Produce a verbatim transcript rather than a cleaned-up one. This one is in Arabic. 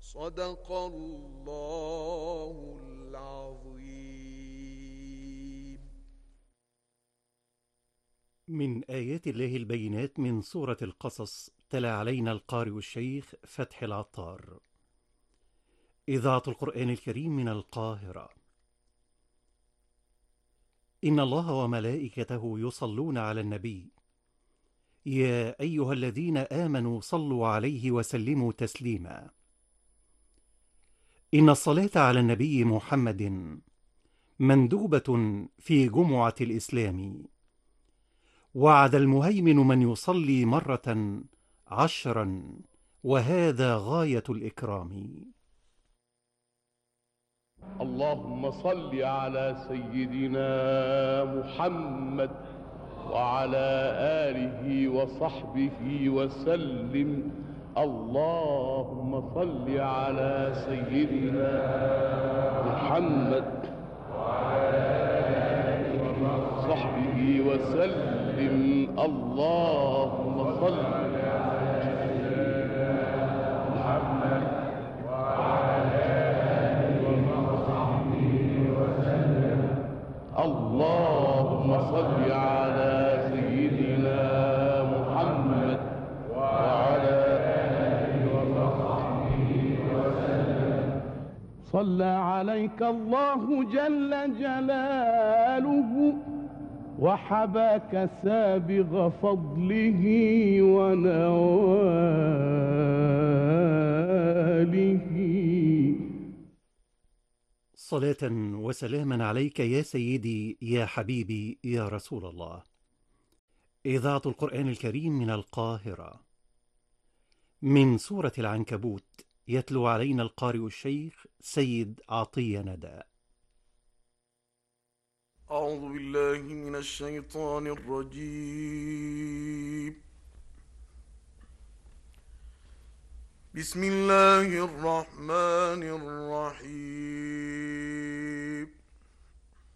صدق الله العظيم. من آيات الله البينات من سورة القصص، تلا علينا القارئ الشيخ فتحي العطار. إذاعة القرآن الكريم من القاهرة. إن الله وملائكته يصلون على النبي، يا أيها الذين آمنوا صلوا عليه وسلموا تسليما. إن الصلاة على النبي محمد مندوبة في جمعة الإسلام، وعد المهيمن من يصلي مرة عشرا، وهذا غاية الإكرام. اللهم صل على سيدنا محمد وعلى آله وصحبه وسلم. اللهم صل على سيدنا محمد وعلى آله وصحبه وسلم. اللهم صل على سيدنا محمد وعلى آله وصحبه وسلم. اللهم صل على سيدنا محمد وعلى آله وصحبه وسلم. صلى عليك الله جل جلاله وحباك سابغ فضله ونواله. صلاة وسلاما عليك يا سيدي يا حبيبي يا رسول الله. إذاعة القرآن الكريم من القاهرة. من سورة العنكبوت، يتلو علينا القارئ الشيخ سيد عطية ندى. أعوذ بالله من الشيطان الرجيم. بسم الله الرحمن الرحيم.